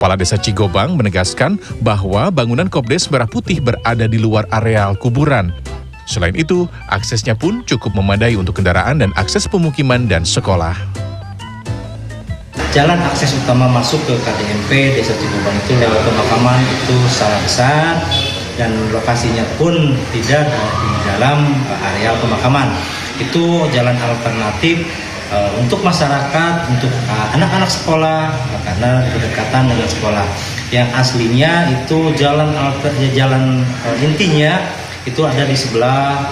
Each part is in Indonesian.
Kepala Desa Cigobang menegaskan bahwa bangunan Kopdes Merah Putih berada di luar areal kuburan. Selain itu, aksesnya pun cukup memadai untuk kendaraan dan akses pemukiman dan sekolah. Jalan akses utama masuk ke KDMP Desa Cigobang itu lewat pemakaman itu sangat besar dan lokasinya pun tidak di dalam areal pemakaman. Itu jalan alternatif untuk masyarakat, untuk anak-anak sekolah karena berdekatan dengan sekolah. Yang aslinya itu jalan intinya itu ada di sebelah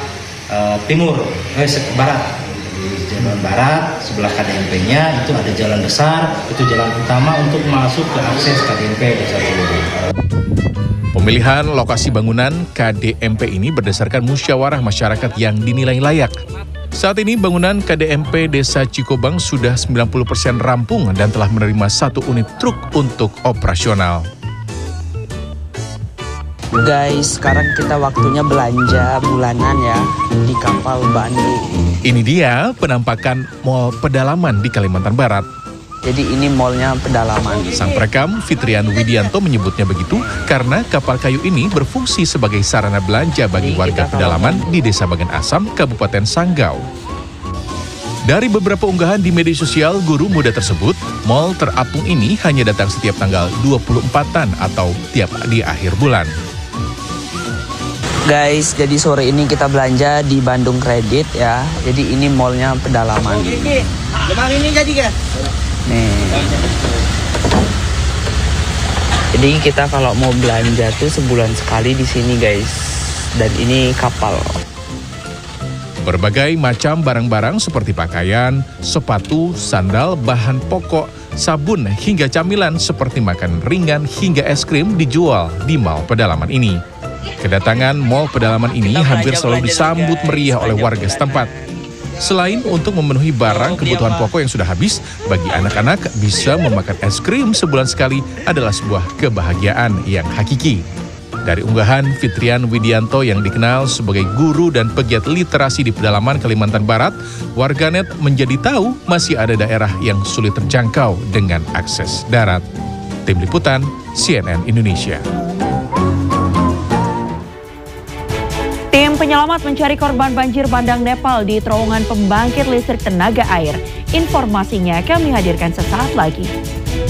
barat. Di jalan barat sebelah KDMP-nya itu ada jalan besar, itu jalan utama untuk masuk ke akses KDMP Desa Cigobang. Pemilihan lokasi bangunan KDMP ini berdasarkan musyawarah masyarakat yang dinilai layak. Saat ini bangunan KDMP Desa Cigobang sudah 90% rampung dan telah menerima 1 unit truk untuk operasional. Guys, sekarang kita waktunya belanja bulanan ya di kapal Bandung. Ini dia penampakan Mall Pedalaman di Kalimantan Barat. Jadi ini mallnya Pedalaman. Sang perekam Fitrian Widianto menyebutnya begitu karena kapal kayu ini berfungsi sebagai sarana belanja bagi warga pedalaman di Desa Bagan Asam, Kabupaten Sanggau. Dari beberapa unggahan di media sosial guru muda tersebut, mall terapung ini hanya datang setiap tanggal 24-an atau tiap di akhir bulan. Guys, jadi sore ini kita belanja di Bandung Kredit ya. Jadi ini mallnya Pedalaman. Ini jadi kan? Nih. Jadi kita kalau mau belanja tuh sebulan sekali di sini guys. Dan ini kapal. Berbagai macam barang-barang seperti pakaian, sepatu, sandal, bahan pokok, sabun hingga camilan seperti makanan ringan hingga es krim dijual di Mall Pedalaman ini. Kedatangan Mall Pedalaman ini hampir selalu disambut meriah oleh warga setempat. Selain untuk memenuhi barang kebutuhan pokok yang sudah habis, bagi anak-anak bisa memakan es krim sebulan sekali adalah sebuah kebahagiaan yang hakiki. Dari unggahan Fitrian Widianto yang dikenal sebagai guru dan pegiat literasi di pedalaman Kalimantan Barat, warganet menjadi tahu masih ada daerah yang sulit terjangkau dengan akses darat. Tim Liputan, CNN Indonesia. Tim penyelamat mencari korban banjir bandang Nepal di terowongan pembangkit listrik tenaga air. Informasinya kami hadirkan sesaat lagi.